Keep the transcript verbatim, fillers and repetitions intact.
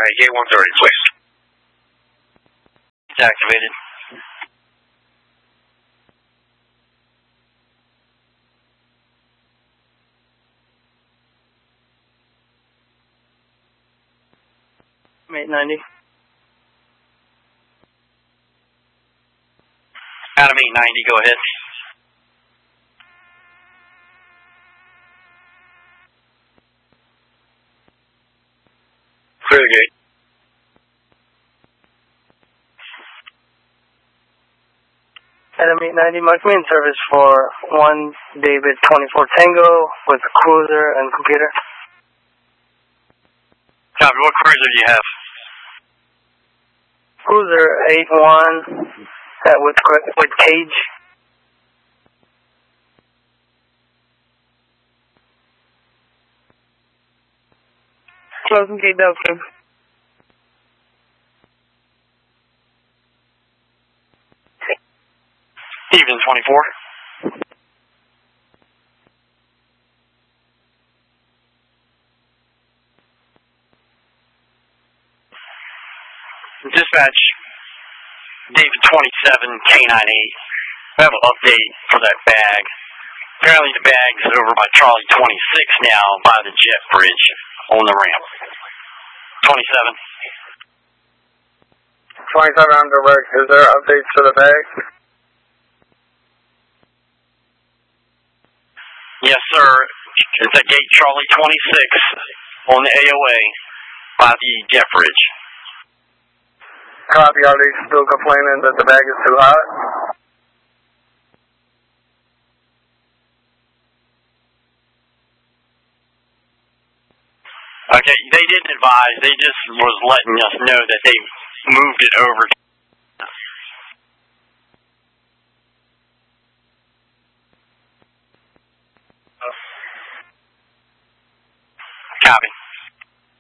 Alright, gate one thirty, please. It's activated. eight ninety. Adam eight ninety, go ahead. Clear the gate. Adam eight ninety, mark me in service for one David twenty-four Tango with cruiser and computer. Copy, what cruiser do you have? Cruiser eight one uh, with, with cage. Closing gate downstream. Even twenty-four. Dispatch, David twenty-seven, K ninety-eight. We have an update for that bag. Apparently the bag is over by Charlie twenty-six now by the jet bridge on the ramp. twenty-seven. twenty-seven on direct. Is there updates to the bag? Yes, sir. It's at gate Charlie twenty-six on the A O A by the jet bridge. Copy, are they still complaining that the bag is too hot? Okay, they didn't advise. They just was letting us know that they moved it over. Copy.